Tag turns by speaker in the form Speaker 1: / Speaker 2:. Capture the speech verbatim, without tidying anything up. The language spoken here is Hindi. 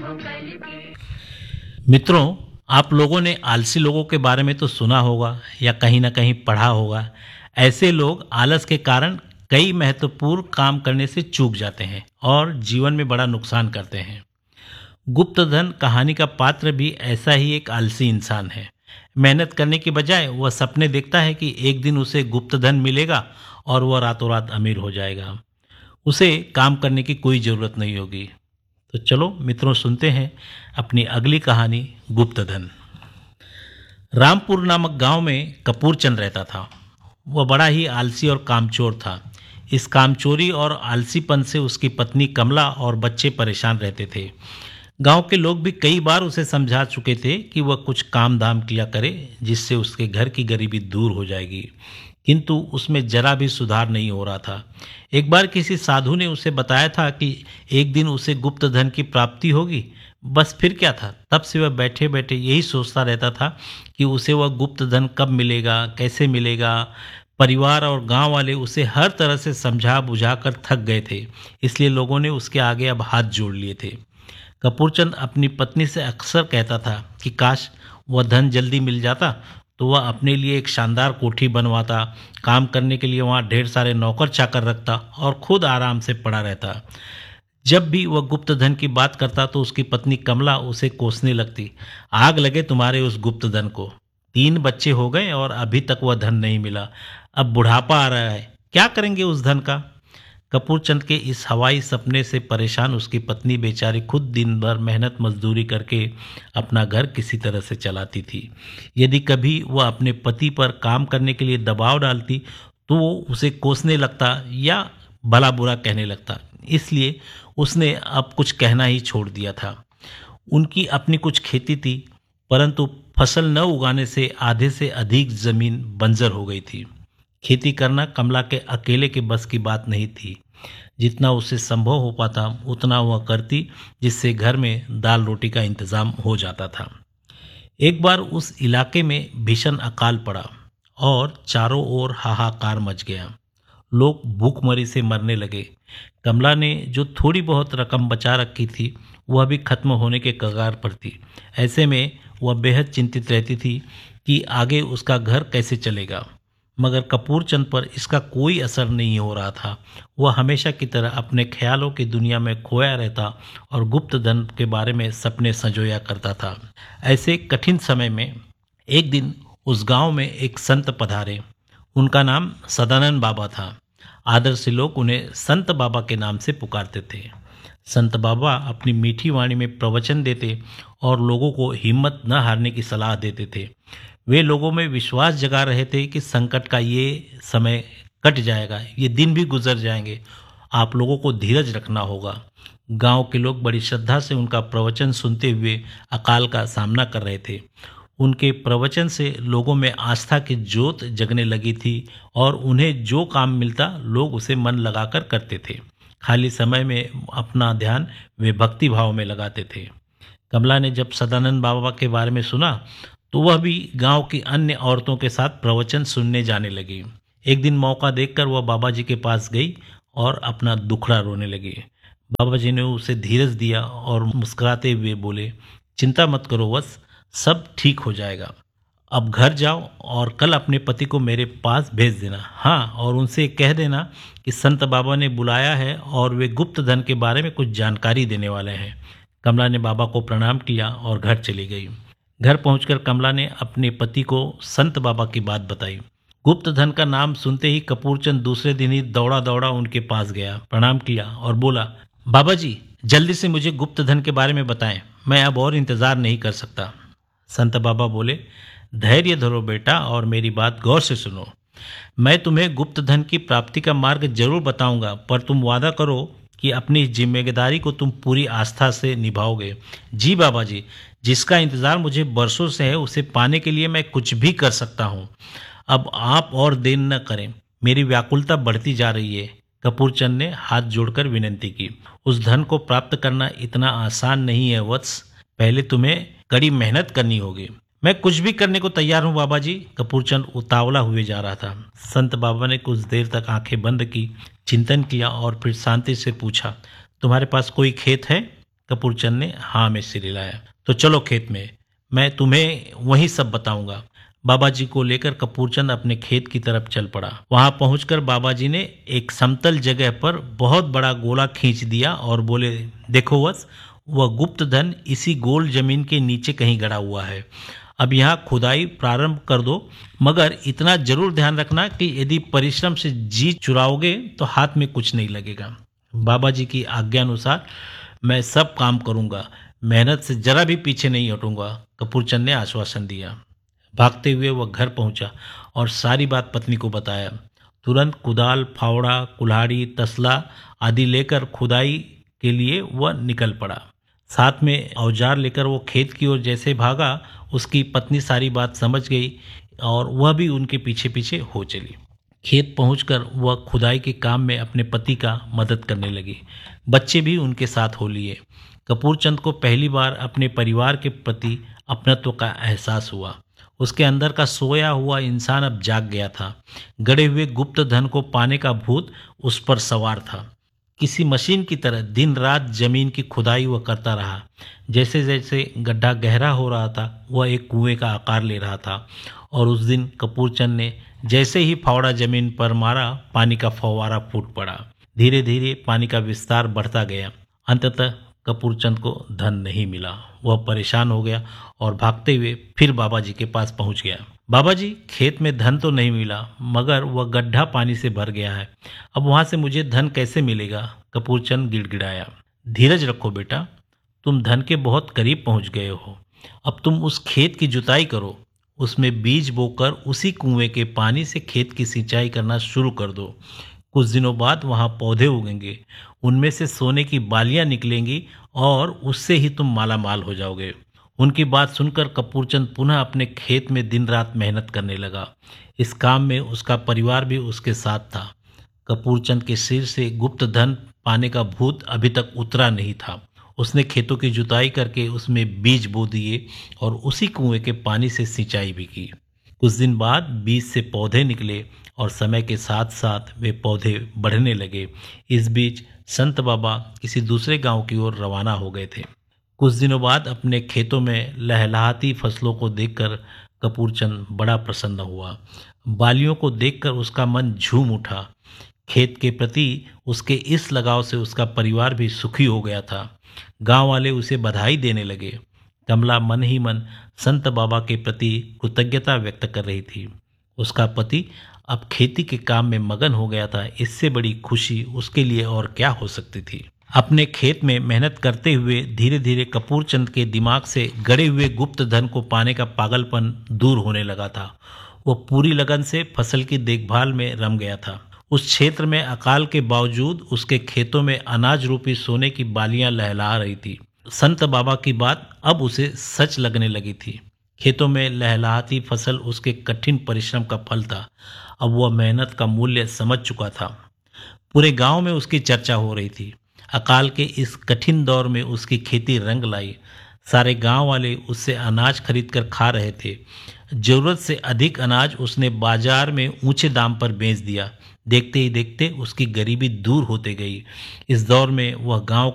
Speaker 1: मित्रों, आप लोगों ने आलसी लोगों के बारे में तो सुना होगा या कहीं ना कहीं पढ़ा होगा। ऐसे लोग आलस के कारण कई महत्वपूर्ण काम करने से चूक जाते हैं और जीवन में बड़ा नुकसान करते हैं। गुप्तधन कहानी का पात्र भी ऐसा ही एक आलसी इंसान है। मेहनत करने के बजाय वह सपने देखता है कि एक दिन उसे गुप्तधन मिलेगा और वह रातों रात अमीर हो जाएगा। उसे काम करने की कोई ज़रूरत नहीं होगी। तो चलो मित्रों, सुनते हैं अपनी अगली कहानी, गुप्तधन। रामपुर नामक गांव में कपूर चंद रहता था। वह बड़ा ही आलसी और कामचोर था। इस कामचोरी और आलसीपन से उसकी पत्नी कमला और बच्चे परेशान रहते थे। गांव के लोग भी कई बार उसे समझा चुके थे कि वह कुछ काम धाम किया करे, जिससे उसके घर की गरीबी दूर हो जाएगी, किंतु उसमें जरा भी सुधार नहीं हो रहा था। एक बार किसी साधु ने उसे बताया था कि एक दिन उसे गुप्त धन की प्राप्ति होगी। बस फिर क्या था, तब से वह बैठे बैठे यही सोचता रहता था कि उसे वह गुप्त धन कब मिलेगा, कैसे मिलेगा। परिवार और गांव वाले उसे हर तरह से समझा बुझा कर थक गए थे, इसलिए लोगों ने उसके आगे अब हाथ जोड़ लिए थे। कपूरचंद अपनी पत्नी से अक्सर कहता था कि काश वह धन जल्दी मिल जाता तो वह अपने लिए एक शानदार कोठी बनवाता, काम करने के लिए वहाँ ढेर सारे नौकर चाकर रखता और खुद आराम से पड़ा रहता। जब भी वह गुप्त धन की बात करता तो उसकी पत्नी कमला उसे कोसने लगती, आग लगे तुम्हारे उस गुप्त धन को। तीन बच्चे हो गए और अभी तक वह धन नहीं मिला। अब बुढ़ापा आ रहा है, क्या करेंगे उस धन का। कपूरचंद के इस हवाई सपने से परेशान उसकी पत्नी बेचारी खुद दिन भर मेहनत मजदूरी करके अपना घर किसी तरह से चलाती थी। यदि कभी वह अपने पति पर काम करने के लिए दबाव डालती तो वो उसे कोसने लगता या भला बुरा कहने लगता। इसलिए उसने अब कुछ कहना ही छोड़ दिया था। उनकी अपनी कुछ खेती थी, परंतु फसल न उगाने से आधे से अधिक जमीन बंजर हो गई थी। खेती करना कमला के अकेले के बस की बात नहीं थी। जितना उससे संभव हो पाता उतना वह करती, जिससे घर में दाल रोटी का इंतजाम हो जाता था। एक बार उस इलाके में भीषण अकाल पड़ा और चारों ओर हाहाकार मच गया। लोग भूखमरी से मरने लगे। कमला ने जो थोड़ी बहुत रकम बचा रखी थी वह भी खत्म होने के कगार पर थी। ऐसे में वह बेहद चिंतित रहती थी कि आगे उसका घर कैसे चलेगा। मगर कपूरचंद पर इसका कोई असर नहीं हो रहा था। वह हमेशा की तरह अपने ख्यालों की दुनिया में खोया रहता और गुप्त धन के बारे में सपने संजोया करता था। ऐसे कठिन समय में एक दिन उस गांव में एक संत पधारे। उनका नाम सदानंद बाबा था। आदर से लोग उन्हें संत बाबा के नाम से पुकारते थे। संत बाबा अपनी मीठी वाणी में प्रवचन देते और लोगों को हिम्मत न हारने की सलाह देते थे। वे लोगों में विश्वास जगा रहे थे कि संकट का ये समय कट जाएगा, ये दिन भी गुजर जाएंगे, आप लोगों को धीरज रखना होगा। गांव के लोग बड़ी श्रद्धा से उनका प्रवचन सुनते हुए अकाल का सामना कर रहे थे। उनके प्रवचन से लोगों में आस्था की ज्योत जगने लगी थी और उन्हें जो काम मिलता लोग उसे मन लगाकर करते थे। खाली समय में अपना ध्यान वे भक्ति भाव में लगाते थे। कमला ने जब सदानंद बाबा के बारे में सुना तो वह भी गांव की अन्य औरतों के साथ प्रवचन सुनने जाने लगी। एक दिन मौका देखकर वह बाबा जी के पास गई और अपना दुखड़ा रोने लगी। बाबा जी ने उसे धीरज दिया और मुस्कुराते हुए बोले, चिंता मत करो वत्स, सब ठीक हो जाएगा। अब घर जाओ और कल अपने पति को मेरे पास भेज देना। हाँ, और उनसे कह देना कि संत बाबा ने बुलाया है और वे गुप्त धन के बारे में कुछ जानकारी देने वाले हैं। कमला ने बाबा को प्रणाम किया और घर चली गई। घर पहुंचकर कमला ने अपने पति को संत बाबा की बात बताई। गुप्त धन का नाम सुनते ही कपूरचंद दूसरे दिन ही दौड़ा दौड़ा उनके पास गया, प्रणाम किया और बोला, बाबा जी जल्दी से मुझे गुप्त धन के बारे में बताएं, मैं अब और इंतजार नहीं कर सकता। संत बाबा बोले, धैर्य धरो बेटा और मेरी बात गौर से सुनो। मैं तुम्हें गुप्त धन की प्राप्ति का मार्ग जरूर बताऊंगा, पर तुम वादा करो कि अपनी जिम्मेदारी को तुम पूरी आस्था से निभाओगे। जी बाबा जी, जिसका इंतजार मुझे बरसों से है उसे पाने के लिए मैं कुछ भी कर सकता हूँ। अब आप और देर न करें, मेरी व्याकुलता बढ़ती जा रही है। कपूरचंद ने हाथ जोड़कर विनती की। उस धन को प्राप्त करना इतना आसान नहीं है वत्स, पहले तुम्हें कड़ी मेहनत करनी होगी। मैं कुछ भी करने को तैयार हूँ बाबा जी। कपूरचंद उतावला हुए जा रहा था। संत बाबा ने कुछ देर तक आंखें बंद की, चिंतन किया और फिर शांति से पूछा, तुम्हारे पास कोई खेत है? कपूरचंद ने हाँ में सिर हिलाया। तो चलो खेत में, मैं तुम्हें वही सब बताऊंगा। बाबा जी को लेकर कपूरचंद अपने खेत की तरफ चल पड़ा। वहां पहुंचकर बाबा जी ने एक समतल जगह पर बहुत बड़ा गोला खींच दिया और बोले, देखो वत्स, वह गुप्त धन इसी गोल जमीन के नीचे कहीं गड़ा हुआ है। अब यहाँ खुदाई प्रारंभ कर दो, मगर इतना जरूर ध्यान रखना कि यदि परिश्रम से जी चुराओगे तो हाथ में कुछ नहीं लगेगा। बाबा जी की आज्ञा अनुसार मैं सब काम करूंगा, मेहनत से जरा भी पीछे नहीं हटूंगा, कपूरचंद ने आश्वासन दिया। भागते हुए वह घर पहुंचा और सारी बात पत्नी को बताया। तुरंत कुदाल, फावड़ा, कुल्हाड़ी, तसला आदि लेकर खुदाई के लिए वह निकल पड़ा। साथ में औजार लेकर वो खेत की ओर जैसे भागा, उसकी पत्नी सारी बात समझ गई और वह भी उनके पीछे पीछे हो चली। खेत पहुंचकर वह खुदाई के काम में अपने पति का मदद करने लगी। बच्चे भी उनके साथ हो लिए। कपूरचंद को पहली बार अपने परिवार के प्रति अपनत्व का एहसास हुआ। उसके अंदर का सोया हुआ इंसान अब जाग गया था। गड़े हुए गुप्त धन को पाने का भूत उस पर सवार था। किसी मशीन की तरह दिन रात जमीन की खुदाई वह करता रहा। जैसे जैसे गड्ढा गहरा हो रहा था, वह एक कुएं का आकार ले रहा था। और उस दिन कपूरचंद ने जैसे ही फावड़ा जमीन पर मारा, पानी का फव्वारा फूट पड़ा। धीरे धीरे पानी का विस्तार बढ़ता गया। अंततः कपूरचंद को धन नहीं मिला। वह परेशान हो गया और भागते हुए फिर बाबा जी के पास पहुंच गया। बाबा जी, खेत में धन तो नहीं मिला, मगर वह गड्ढा पानी से भर गया है। अब वहां से मुझे धन कैसे मिलेगा? कपूरचंद गिड़गिड़ाया। धीरज रखो बेटा, तुम धन के बहुत करीब पहुंच गए हो। अब तुम उस खेत की जुताई करो, उसमें बीज बोकर उसी कुएं के पानी से खेत की सिंचाई करना शुरू कर दो। कुछ दिनों बाद वहां पौधे उगेंगे, उनमें से सोने की बालियां निकलेंगी और उससे ही तुम माला माल हो जाओगे। उनकी बात सुनकर कपूरचंद पुनः अपने खेत में दिन रात मेहनत करने लगा। इस काम में उसका परिवार भी उसके साथ था। कपूरचंद के सिर से गुप्त धन पाने का भूत अभी तक उतरा नहीं था। उसने खेतों की जुताई करके उसमें बीज बो दिए और उसी कुएं के पानी से सिंचाई भी की। कुछ दिन बाद बीज से पौधे निकले और समय के साथ साथ वे पौधे बढ़ने लगे। इस बीच संत बाबा किसी दूसरे गांव की ओर रवाना हो गए थे। कुछ दिनों बाद अपने खेतों में लहलहाती फसलों को देखकर कपूरचंद बड़ा प्रसन्न हुआ। बालियों को देखकर उसका मन झूम उठा। खेत के प्रति उसके इस लगाव से उसका परिवार भी सुखी हो गया था। गांव वाले उसे बधाई देने लगे। कमला मन ही मन संत बाबा के प्रति कृतज्ञता व्यक्त कर रही थी। उसका पति अब खेती के काम में मगन हो गया था। इससे बड़ी खुशी उसके लिए और क्या हो सकती थी। अपने खेत में मेहनत करते हुए धीरे धीरे कपूरचंद के दिमाग से गड़े हुए गुप्त धन को पाने का पागलपन दूर होने लगा था। वह पूरी लगन से फसल की देखभाल में रम गया था। उस क्षेत्र में अकाल के बावजूद उसके खेतों में अनाज रूपी सोने की बालियां लहला रही थी। संत बाबा की बात अब उसे सच लगने लगी थी। खेतों में लहलहाती फसल उसके कठिन परिश्रम का फल था। अब वह मेहनत का मूल्य समझ चुका था। पूरे गांव में उसकी चर्चा हो रही थी। अकाल के इस कठिन दौर में उसकी खेती रंग लाई। सारे गांव वाले उससे अनाज खरीद कर खा रहे थे। जरूरत से अधिक अनाज उसने बाजार में ऊंचे दाम पर बेच दिया। देखते ही देखते उसकी गरीबी दूर होते गई। इस दौर में वह गांव